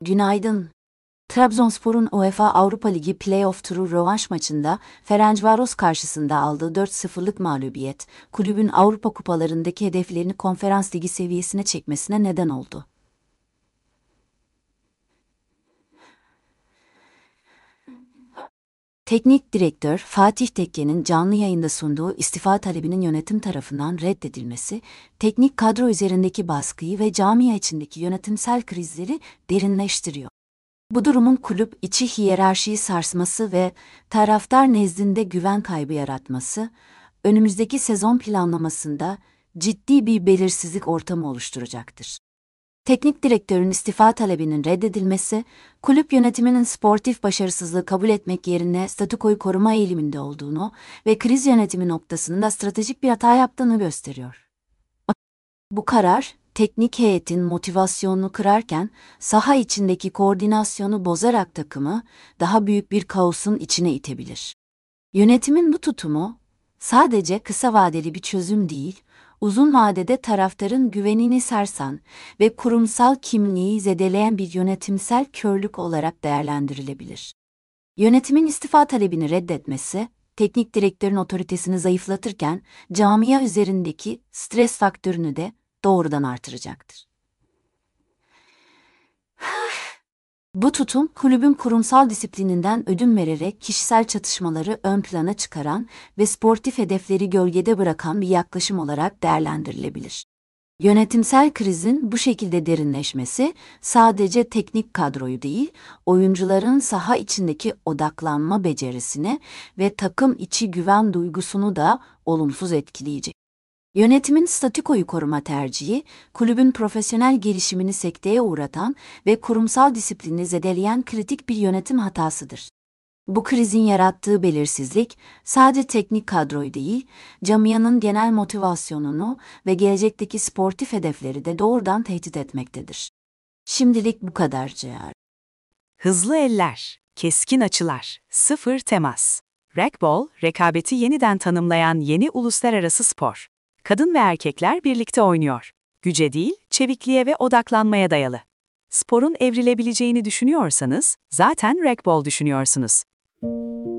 Günaydın. Trabzonspor'un UEFA Avrupa Ligi Play-off turu rövanş maçında Ferencvaros karşısında aldığı 4-0'lık mağlubiyet, kulübün Avrupa kupalarındaki hedeflerini Konferans Ligi seviyesine çekmesine neden oldu. Teknik direktör Fatih Tekke'nin canlı yayında sunduğu istifa talebinin yönetim tarafından reddedilmesi, teknik kadro üzerindeki baskıyı ve camia içindeki yönetimsel krizleri derinleştiriyor. Bu durumun kulüp içi hiyerarşiyi sarsması ve taraftar nezdinde güven kaybı yaratması, önümüzdeki sezon planlamasında ciddi bir belirsizlik ortamı oluşturacaktır. Teknik direktörün istifa talebinin reddedilmesi, kulüp yönetiminin sportif başarısızlığı kabul etmek yerine statükoyu koruma eğiliminde olduğunu ve kriz yönetimi noktasında stratejik bir hata yaptığını gösteriyor. Bu karar, teknik heyetin motivasyonunu kırarken, saha içindeki koordinasyonu bozarak takımı daha büyük bir kaosun içine itebilir. Yönetimin bu tutumu, sadece kısa vadeli bir çözüm değil, uzun vadede taraftarın güvenini sarsan ve kurumsal kimliği zedeleyen bir yönetimsel körlük olarak değerlendirilebilir. Yönetimin istifa talebini reddetmesi, teknik direktörün otoritesini zayıflatırken, camia üzerindeki stres faktörünü de doğrudan artıracaktır. Bu tutum, kulübün kurumsal disiplininden ödün vererek kişisel çatışmaları ön plana çıkaran ve sportif hedefleri gölgede bırakan bir yaklaşım olarak değerlendirilebilir. Yönetimsel krizin bu şekilde derinleşmesi, sadece teknik kadroyu değil, oyuncuların saha içindeki odaklanma becerisini ve takım içi güven duygusunu da olumsuz etkileyecek. Yönetimin statükoyu koruma tercihi, kulübün profesyonel gelişimini sekteye uğratan ve kurumsal disiplini zedeleyen kritik bir yönetim hatasıdır. Bu krizin yarattığı belirsizlik, sadece teknik kadroyu değil, camianın genel motivasyonunu ve gelecekteki sportif hedefleri de doğrudan tehdit etmektedir. Şimdilik bu kadar Ceyar. Hızlı eller, keskin açılar, sıfır temas. Racquetball, rekabeti yeniden tanımlayan yeni uluslararası spor. Kadın ve erkekler birlikte oynuyor. Güce değil, çevikliğe ve odaklanmaya dayalı. Sporun evrilebileceğini düşünüyorsanız, zaten racquetball düşünüyorsunuz.